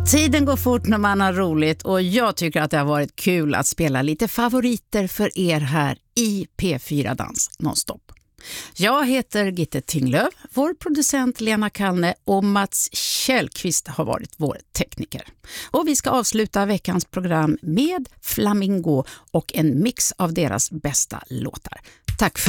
Tiden går fort när man har roligt och jag tycker att det har varit kul att spela lite favoriter för er här i P4 Dans nonstop. Jag heter Gitte Tinglöf, vår producent Lena Kallne och Mats Källqvist har varit vår tekniker. Och vi ska avsluta veckans program med Flamingo och en mix av deras bästa låtar. Tack för